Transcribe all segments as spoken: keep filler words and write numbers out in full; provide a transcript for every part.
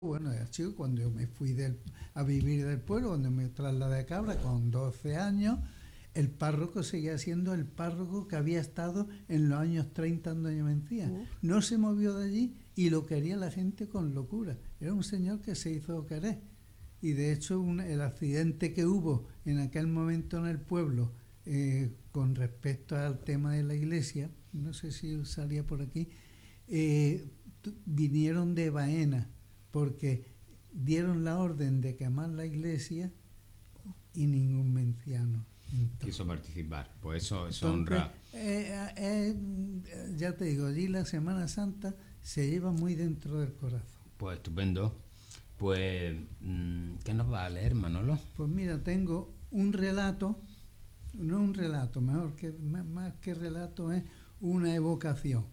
Bueno, era chico cuando yo me fui del, a vivir del pueblo, cuando me trasladé a Cabra con doce años, el párroco seguía siendo el párroco que había estado en los años treinta en Doña Mencía. Uh. No se movió de allí y lo quería la gente con locura. Era un señor que se hizo querer. Y de hecho un, el accidente que hubo en aquel momento en el pueblo eh, con respecto al tema de la iglesia, no sé si salía por aquí, eh, vinieron de Baena, porque dieron la orden de quemar la iglesia y ningún menciano entonces, quiso participar. Pues eso, eso entonces, honra. Eh, eh, ya te digo, allí la Semana Santa se lleva muy dentro del corazón. Pues estupendo. Pues, ¿qué nos va a leer, Manolo? Pues mira, tengo un relato, no un relato, mejor que más que relato es una evocación.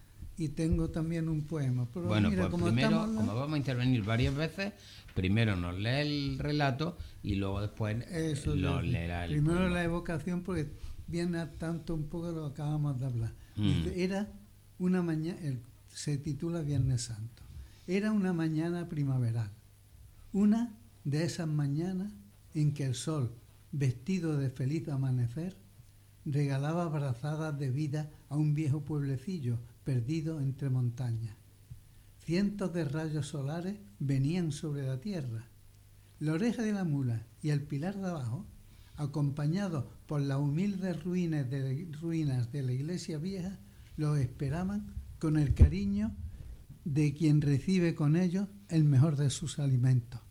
Y tengo también un poema. Pero bueno, mira, pues como primero, estamos... como vamos a intervenir varias veces, primero nos lee el relato y luego después Eso nos leerá el primero poema. La evocación, porque viene a tanto un poco de lo que acabamos de hablar. Mm. Era una mañana, se titula Viernes Santo. Era una mañana primaveral. Una de esas mañanas en que el sol, vestido de feliz amanecer, regalaba brazadas de vida a un viejo pueblecillo perdido entre montañas. Cientos de rayos solares venían sobre la tierra. La oreja de la mula y el pilar de abajo, acompañados por las humildes ruinas de, ruinas de la iglesia vieja, los esperaban con el cariño de quien recibe con ellos el mejor de sus alimentos.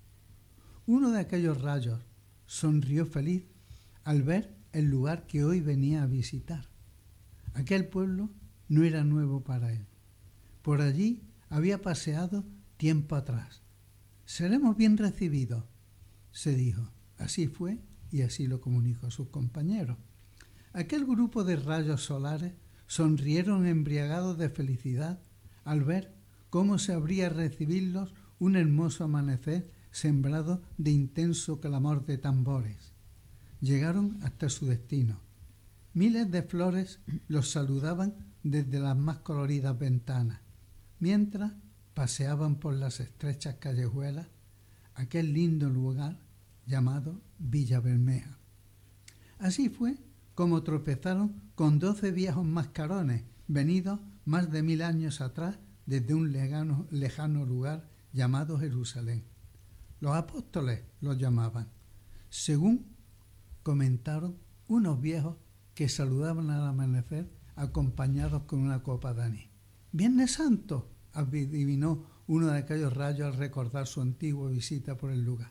Uno de aquellos rayos sonrió feliz al ver el lugar que hoy venía a visitar. Aquel pueblo no era nuevo para él. Por allí había paseado tiempo atrás. Seremos bien recibidos, se dijo. Así fue y así lo comunicó a sus compañeros. Aquel grupo de rayos solares sonrieron embriagados de felicidad al ver cómo se abría a recibirlos un hermoso amanecer sembrado de intenso clamor de tambores. Llegaron hasta su destino. Miles de flores los saludaban desde las más coloridas ventanas, mientras paseaban por las estrechas callejuelas aquel lindo lugar llamado Villa Bermeja. Así fue como tropezaron con doce viejos mascarones venidos más de mil años atrás desde un lejano, lejano lugar llamado Jerusalén. Los apóstoles los llamaban, según comentaron unos viejos que saludaban al amanecer acompañados con una copa de anís. ¡Viernes Santo!, adivinó uno de aquellos rayos al recordar su antigua visita por el lugar.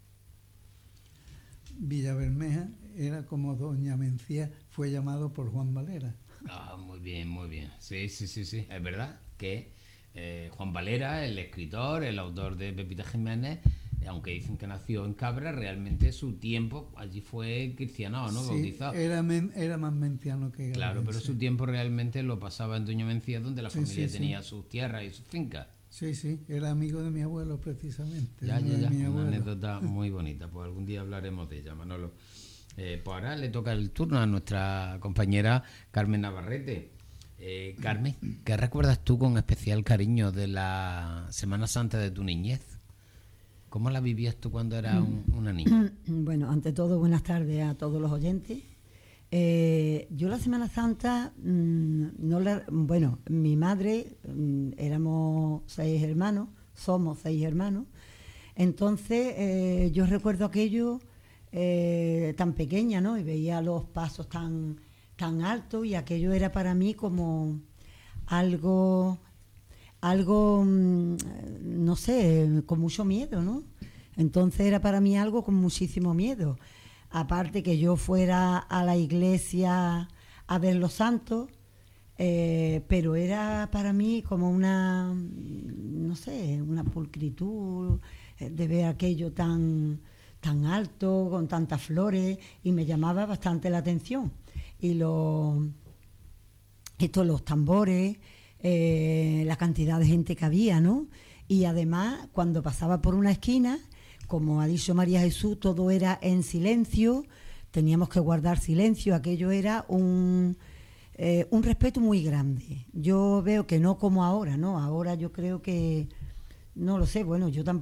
Villa Bermeja era como Doña Mencía fue llamado por Juan Valera. Ah, muy bien, muy bien. Sí, sí, sí, sí. Es verdad que eh, Juan Valera, el escritor, el autor de Pepita Jiménez, aunque dicen que nació en Cabra, realmente su tiempo allí fue cristianado, ¿no? Sí, bautizado. Era, men, era más menciano que Claro, pero su tiempo realmente lo pasaba en Doña Mencía, donde la sí, familia sí, tenía sí. sus tierras y sus fincas. Sí, sí, era amigo de mi abuelo precisamente. Ya, ya, ya, mi una abuelo. anécdota muy bonita, pues algún día hablaremos de ella, Manolo. Eh, pues ahora le toca el turno a nuestra compañera Carmen Navarrete. Eh, Carmen, ¿qué recuerdas tú con especial cariño de la Semana Santa de tu niñez? ¿Cómo la vivías tú cuando eras un, una niña? Bueno, ante todo, buenas tardes a todos los oyentes. Eh, yo la Semana Santa, mmm, no la, bueno, mi madre, mmm, éramos seis hermanos, somos seis hermanos, entonces eh, yo recuerdo aquello eh, tan pequeña, ¿no? Y veía los pasos tan, tan altos y aquello era para mí como algo... algo, no sé, con mucho miedo, ¿no? Entonces era para mí algo con muchísimo miedo. Aparte que yo fuera a la iglesia a ver los santos, eh, pero era para mí como una, no sé, una pulcritud de ver aquello tan, tan alto, con tantas flores, y me llamaba bastante la atención. Y los, estos, los tambores... Eh, la cantidad de gente que había, ¿no? Y además, cuando pasaba por una esquina, como ha dicho María Jesús, todo era en silencio, teníamos que guardar silencio, aquello era un, eh, un respeto muy grande. Yo veo que no como ahora, ¿no? Ahora yo creo que no lo sé, bueno, yo tampoco.